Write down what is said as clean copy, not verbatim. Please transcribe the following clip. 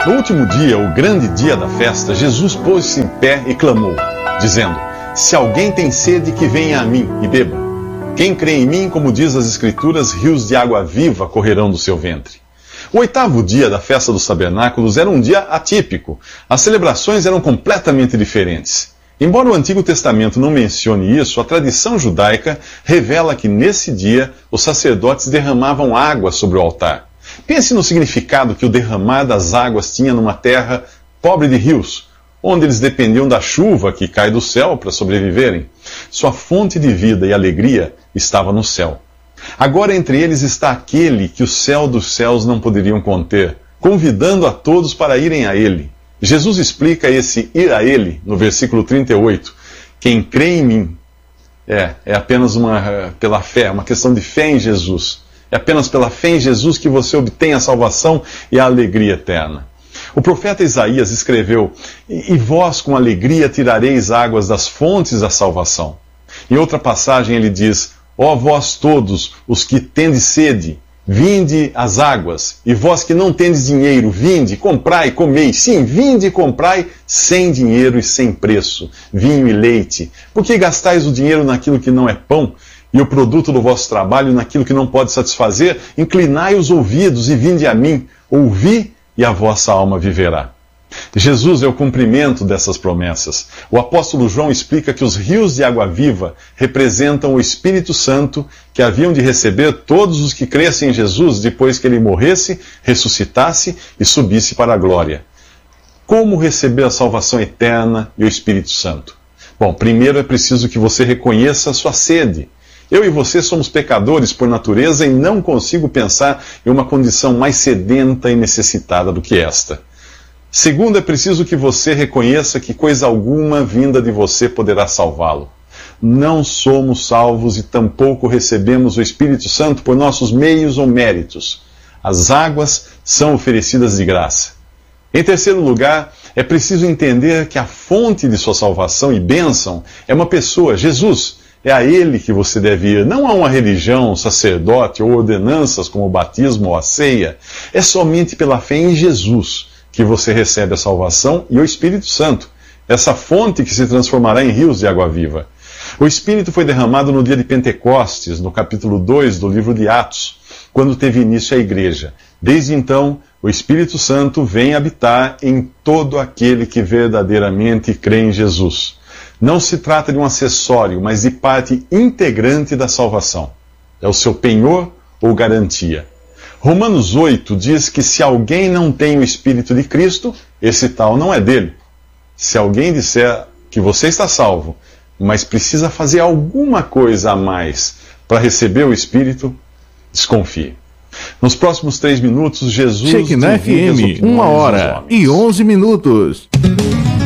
No último dia, o grande dia da festa, Jesus pôs-se em pé e clamou, dizendo: se alguém tem sede, que venha a mim e beba. Quem crê em mim, como diz as Escrituras, rios de água viva correrão do seu ventre. O 8º dia da festa dos tabernáculos era um dia atípico. As celebrações eram completamente diferentes. Embora o Antigo Testamento não mencione isso, a tradição judaica revela que nesse dia os sacerdotes derramavam água sobre o altar. Pense no significado que o derramar das águas tinha numa terra pobre de rios, onde eles dependiam da chuva que cai do céu para sobreviverem. Sua fonte de vida e alegria estava no céu. Agora entre eles está aquele que o céu dos céus não poderiam conter, convidando a todos para irem a ele. Jesus explica esse ir a ele no versículo 38. Quem crê em mim é apenas pela fé, uma questão de fé em Jesus. É apenas pela fé em Jesus que você obtém a salvação e a alegria eterna. O profeta Isaías escreveu: e vós com alegria tirareis águas das fontes da salvação. Em outra passagem ele diz: ó vós todos os que tendes sede, vinde às águas, e vós que não tendes dinheiro, vinde, comprai, comei. Sim, vinde e comprai sem dinheiro e sem preço, vinho e leite. Por que gastais o dinheiro naquilo que não é pão, e o produto do vosso trabalho naquilo que não pode satisfazer? Inclinai os ouvidos e vinde a mim, ouvi, e a vossa alma viverá. Jesus é o cumprimento dessas promessas. O apóstolo João explica que os rios de água viva representam o Espírito Santo que haviam de receber todos os que crescem em Jesus depois que ele morresse, ressuscitasse e subisse para a glória. Como receber a salvação eterna e o Espírito Santo? Bom, primeiro é preciso que você reconheça a sua sede. Eu e você somos pecadores por natureza e não consigo pensar em uma condição mais sedenta e necessitada do que esta. Segundo, é preciso que você reconheça que coisa alguma vinda de você poderá salvá-lo. Não somos salvos e tampouco recebemos o Espírito Santo por nossos meios ou méritos. As águas são oferecidas de graça. Em terceiro lugar, é preciso entender que a fonte de sua salvação e bênção é uma pessoa, Jesus. É a ele que você deve ir, não a uma religião, sacerdote ou ordenanças como o batismo ou a ceia. É somente pela fé em Jesus que você recebe a salvação e o Espírito Santo, essa fonte que se transformará em rios de água viva. O Espírito foi derramado no dia de Pentecostes, no capítulo 2 do livro de Atos, quando teve início a igreja. Desde então, o Espírito Santo vem habitar em todo aquele que verdadeiramente crê em Jesus. Não se trata de um acessório, mas de parte integrante da salvação. É o seu penhor ou garantia. Romanos 8 diz que se alguém não tem o Espírito de Cristo, esse tal não é dele. Se alguém disser que você está salvo, mas precisa fazer alguma coisa a mais para receber o Espírito, desconfie. Nos próximos 3 minutos, Jesus... Shekinah FM, 1 hora e 11 minutos.